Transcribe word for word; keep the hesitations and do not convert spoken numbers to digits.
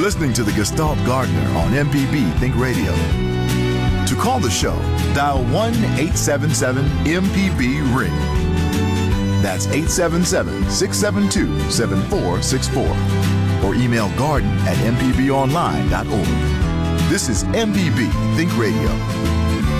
listening to the Gestalt Gardener on M P B Think Radio. To call the show, dial one eight seven seven M P B ring. That's eight seven seven, six seven two, seven four six four. Or email garden at m p b online dot org. This is M P B Think Radio.